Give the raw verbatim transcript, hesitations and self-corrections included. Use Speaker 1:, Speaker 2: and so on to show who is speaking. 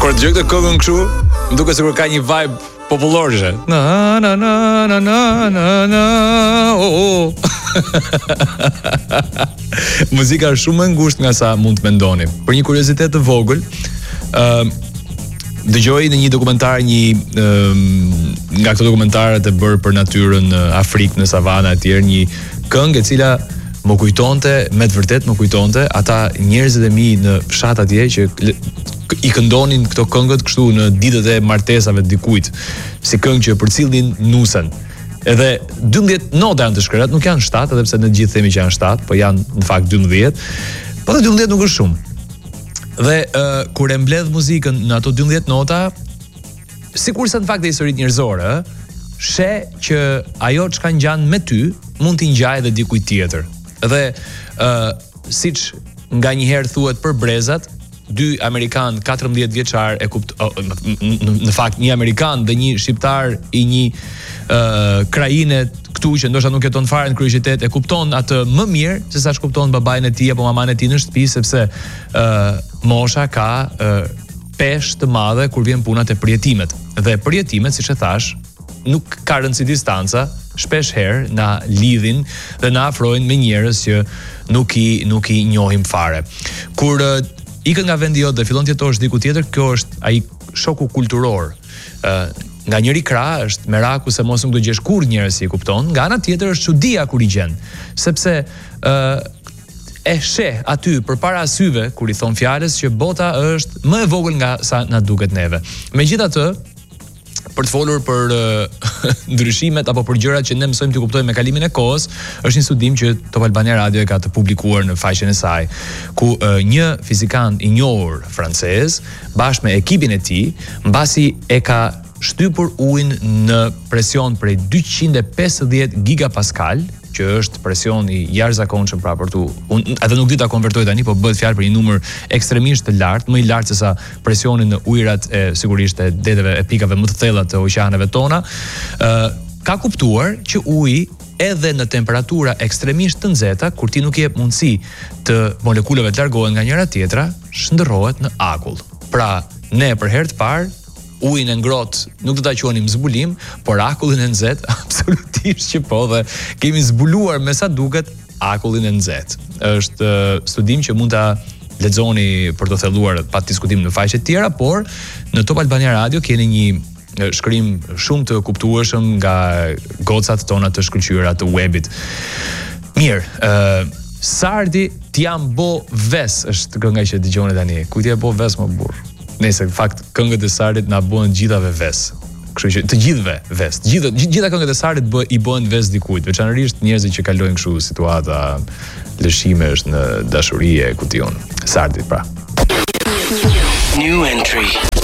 Speaker 1: Kur dëgjoj këtë këngën kështu, më duket sikur ka një vibe popullore. Na na na na na na na. Oh, oh. Muzika është shumë e ngushtë nga sa mund të mendoni. Për një kuriozitet të vogël, ë uh, dëgjoj në një dokumentar një uh, nga këto dokumentarët e bërë për natyrën në Afrikë, në savana e tjerë, një këngë e cila më kujtonte, me të vërtet më kujtonte ata njerëzit e mi në fshat atje që i këndonin këto këngët kështu në ditët e martesave të dikujt, si këngë që përcillnin nusen. Edhe dymbëdhjetë nota janë të shkruara, nuk janë shtatë, edhe pse ne gjithë themi që janë shtatë, po janë në fakt dymbëdhjetë. Po edhe dymbëdhjetë nuk është shumë. Dhe uh, kur e mbledh muzikën në ato dymbëdhjetë nota, sikurse në fakt e historitë njerëzore, sheh që ajo çka ngjan me ty mund t'i ngjajë edhe dikujt tjetër. Dhe uh, siç nganjëherë thuhet për brezat, dy amerikan katërmbëdhjetë vjeçar e kupt oh, në, në fakt një amerikan dhe një shqiptar i një uh, krajine këtu që ndoshta nuk jeton fare në kryeqytet e kupton atë më mirë se sa kupton babain e tij apo mamaën e tij në shtëpi, sepse uh, mosha ka uh, peshë të madhe kur vjen puna te përjetimet. Dhe përjetimet, siç e thash, nuk ka rëndësi distanca, shpesh herë na lidhin dhe na afrojnë me njerëz që nuk i nuk i njohim fare. Kur uh, ikën nga vendi jot dhe fillon të jetosh diku tjetër, kjo është ai shoku kulturor. Ë uh, nga njëri krah është meraku se mos nuk do gjesh kurrë njerëz që i kupton, nga ana tjetër është çudia kur i gjen, sepse ë uh, e sheh aty përpara syve kur i thon fjalës që bota është më e vogël nga sa na duket neve. Megjithatë, për të folur për uh, ndryshimet apo për gjërat që ne mësojmë të kuptojmë me kalimin e kohës, është një studim që Top Albania Radio e ka të publikuar në faqen e saj, ku uh, një fizikan i njohur francez bashkë me ekipin e tij, mbasi e ka shtypur ujin në presion prej dyqind e pesëdhjetë gigapascal, që është presion i jashtëzakonshëm pra për tu. Unë edhe nuk di ta konvertoj tani, po bëhet fjalë për një numër ekstremisht të lartë, më i lartë se sa presioni në ujërat e sigurisht e deteve e pikave më të thella të oqeaneve tona. ë uh, ka kuptuar që uji edhe në temperatura ekstremisht të nxehta, kur ti nuk i jep mundësi të molekulave të largohen nga njëra tjetra, shndërrohet në akull. Pra, ne për herë të parë ujin e ngrohtë nuk do ta quanim zbulim, por akullin e nxehtë absolutisht që po, dhe kemi zbuluar me sa duket akullin e nxehtë. Është uh, studim që mund ta lexoni për të thelluar pa diskutim në faqe të tjera, por në Top Albania Radio keni një shkrim shumë të kuptueshëm nga gocat tona të shkëlqyera të webit. Mirë, uh, Sardi t'jam bo ves është kënga që dëgjoni tani. Kujt e bo ves më burr? Nëse në fakt këngët e Sardit na bëhen gjithave ves. Kështu që të gjithëve ves. Të gjitha gjitha këngët e Sardit bë, i bëhen ves dikujt, veçanërisht njerëzit që kalojnë kështu situata lëshimesh në dashuri e ku diun. Sardit pra. New entry.